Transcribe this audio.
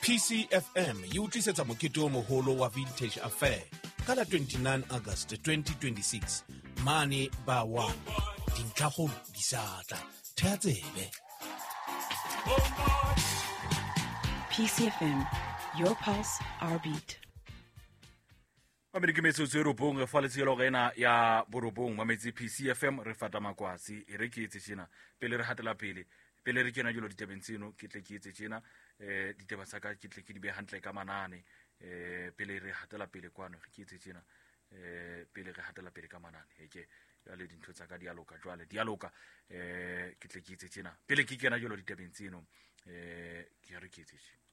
PCFM e utlwisetsa mokete o moholo wa Vintage Affair ka la 29 August 2026 mane ba wa dintlhagolo di satla thea tsebe. PCFM, your pulse, our beat. Mametsi metsotso e robong re fa letselo gena ya borobong mametsi PCFM re fata makwasi e re ke etse tjena pele re hatela pele re kena dilo ditabeng tseno ke tle ke etse tjena ditaba tsa ka ke tle ke di be hantle ka manane pele re hatela pele kwano re ke etse tjena pele re hatela pele ka manane ke ya le dintho tsa ka dialoga jwale dialoga ke tle ke etse tjena pele ke kena dilo ditabeng tseno ke re ke etse tjena.